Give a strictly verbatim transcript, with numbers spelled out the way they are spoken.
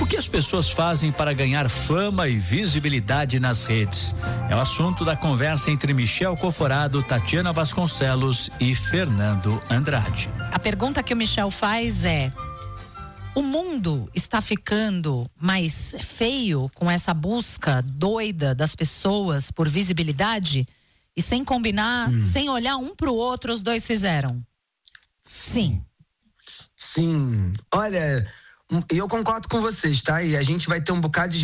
que as pessoas fazem para ganhar fama e visibilidade nas redes? É o assunto da conversa entre Michel Coforado, Tatiana Vasconcelos e Fernando Andrade. A pergunta que o Michel faz é: o mundo está ficando mais feio com essa busca doida das pessoas por visibilidade? E sem combinar, hum. sem olhar um pro outro, os dois fizeram. Sim. Sim. Olha, eu concordo com vocês, tá? E a gente vai ter um bocado de